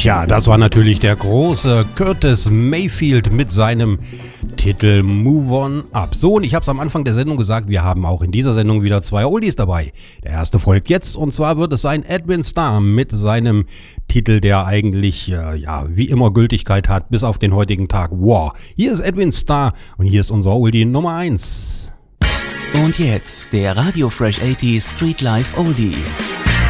Tja, das war natürlich der große Curtis Mayfield mit seinem Titel Move On Up. So, und ich habe es am Anfang der Sendung gesagt, wir haben auch in dieser Sendung wieder 2 Oldies dabei. Der erste folgt jetzt, und zwar wird es sein Edwin Starr mit seinem Titel, der eigentlich, wie immer Gültigkeit hat, bis auf den heutigen Tag. War. Hier ist Edwin Starr und hier ist unser Oldie Nummer 1. Und jetzt der Radio Fresh 80s Street Life Oldie.